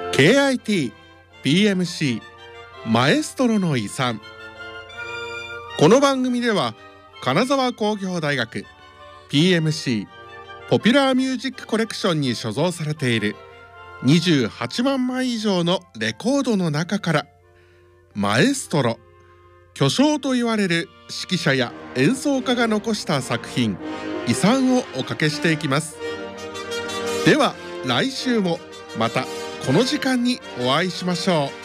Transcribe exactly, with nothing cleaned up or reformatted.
ケーアイティー、ピーエムシー、マエストロの遺産。この番組では金沢工業大学 ピーエムシー ポピュラーミュージックコレクションに所蔵されているにじゅうはちまんまい以上のレコードの中からマエストロ、巨匠と言われる指揮者や演奏家が残した作品、遺産をおかけしていきます。では来週もまたこの時間にお会いしましょう。